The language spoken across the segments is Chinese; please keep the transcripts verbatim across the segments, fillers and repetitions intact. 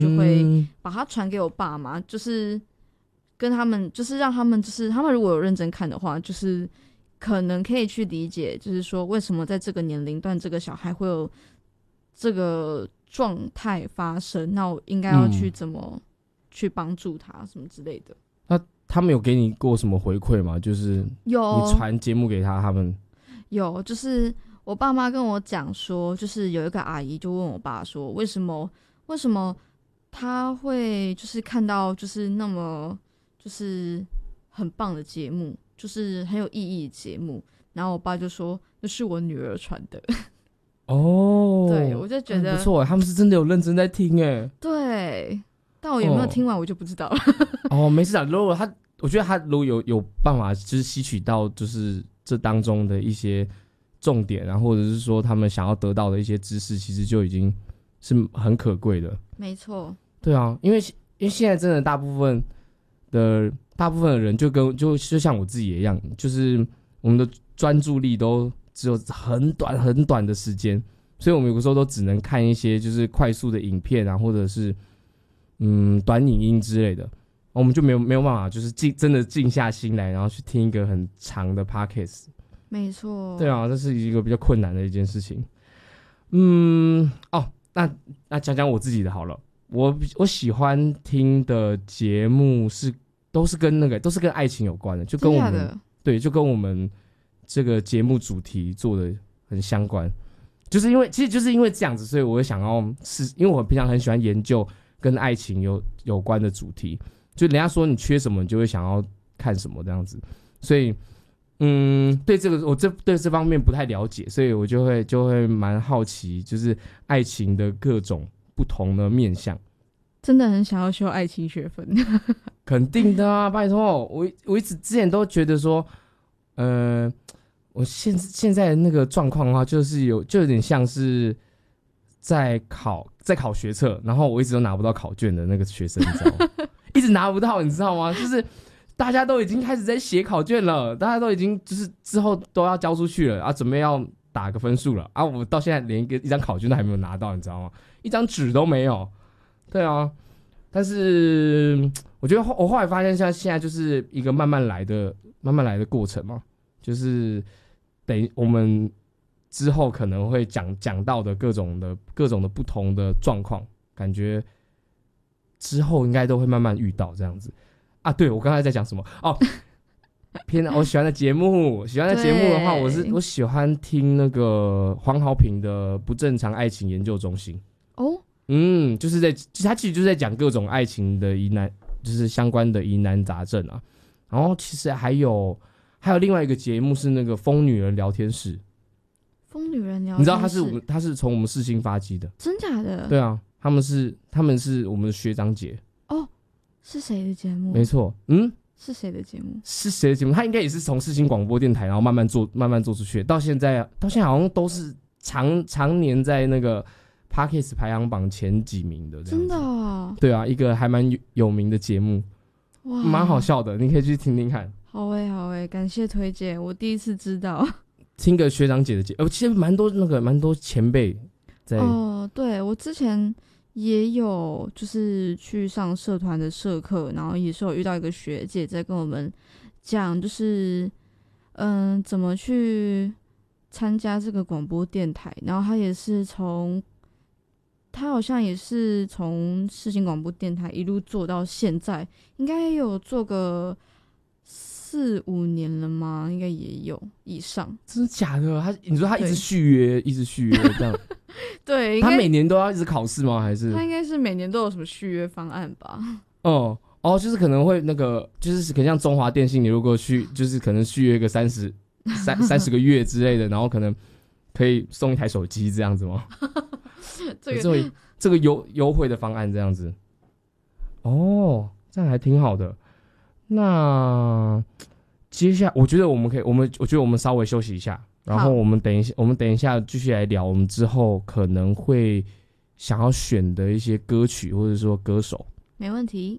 就会把它传给我爸妈，就是跟他们，就是让他们，就是他们如果有认真看的话，就是可能可以去理解，就是说为什么在这个年龄段这个小孩会有这个状态发生，那我应该要去怎么去帮助他什么之类的。 那他们有给你过什么回馈吗？就是有你传节目给他，他们有，就是我爸妈跟我讲说，就是有一个阿姨就问我爸说，为什么为什么他会就是看到就是那么就是很棒的节目，就是很有意义的节目，然后我爸就说那是我女儿传的。 哦， 对，我就觉得、 嗯、不错，他们是真的有认真在听哎。 对，但我有没有听完我就不知道了。 哦，没事啊，如果他，我觉得他如果有有办法，就是吸取到就是这当中的一些重点啊，或者是说他们想要得到的一些知识，其实就已经是很可贵的。 没错， 对啊，因为因为现在真的大部分的大部分的人就跟就就像我自己一样，就是我们的专注力都只有很短很短的时间，所以我们有的时候都只能看一些就是快速的影片啊，或者是嗯短影音之类的，我们就没有没有办法就是静真的静下心来，然后去听一个很长的 podcast。 没错， 对啊，这是一个比较困难的一件事情。嗯，哦，那那讲讲我自己的好了。我我喜欢听的节目是都是跟那个都是跟爱情有关的，就跟我们对，就跟我们这个节目主题做的很相关。就是因为其实就是因为这样子，所以我会想要是因为我平常很喜欢研究跟爱情有有关的主题，就人家说你缺什么，你就会想要看什么这样子，所以。嗯，对这个我这对这方面不太了解，所以我就会就会蛮好奇，就是爱情的各种不同的面向。 真的很想要修爱情学分。 肯定的啊，拜托，我我一直之前都觉得说，呃，我现现在的那个状况的话，就是有就有点像是在考在考学测，然后我一直都拿不到考卷的那个学生，你知道吗？一直拿不到，你知道吗？就是。大家都已经开始在写考卷了，大家都已经就是之后都要交出去了啊，准备要打个分数了啊！我到现在连一个一张考卷都还没有拿到，你知道吗？一张纸都没有。对啊，但是我觉得我后来发现，像现在就是一个慢慢来的、慢慢来的过程嘛，就是等我们之后可能会讲讲到的各种的各种的不同的状况，感觉之后应该都会慢慢遇到这样子。啊，对，我刚才在讲什么？哦，偏我喜欢的节目，喜欢的节目的话，我是我喜欢听那个黄豪平的《不正常爱情研究中心》。哦，嗯，就是在他其实就是在讲各种爱情的疑难，就是相关的疑难杂症啊。然后其实还有还有另外一个节目是那个《疯女人聊天室》。 疯女人聊天室， 你知道他是我们他是从我们世新发迹的， 真假的？ 对啊，他们是他们是我们的学长姐。 哦。是谁的节目？ 没错，嗯， 是谁的节目？ 是谁的节目？他应该也是从世新广播电台，然后慢慢做，慢慢做出去，到现在，到现在好像都是常常年在那个 Podcast 排行榜前几名的这样子。真的啊？对啊，一个还蛮有名的节目，哇，蛮好笑的，你可以去听听看。 好诶、欸、好诶、欸，感谢推荐，我第一次知道。 听个学长姐的节目，其实蛮多那个蛮多前辈在。 哦，对，我之前。也有就是去上社团的社课，然后也是有遇到一个学姐在跟我们讲，就是嗯怎么去参加这个广播电台，然后她也是从她好像也是从世新广播电台一路做到现在，应该也有做个四五年了吗？应该也有以上。 真的假的？他你说他一直续约，一直续约这样。 对， 他每年都要一直考试吗？还是他应该是每年都有什么续约方案吧？ 哦哦，就是可能会那个，就是可能像中华电信，你如果续，就是可能续约个三十三三十个月之类的，然后可能可以送一台手机这样子吗？这个这个这个优优惠的方案这样子。哦，这样还挺好的。那接下来，我觉得我们可以，我们我觉得我们稍微休息一下。然后我们等一下，我们等一下继续来聊我们之后可能会想要选的一些歌曲或者说歌手。 没问题。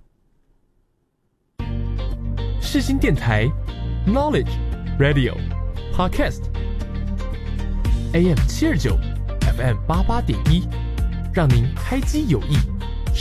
世新电台 Knowledge Radio Podcast A M 七二九 F M 八八点一，让您开机有益，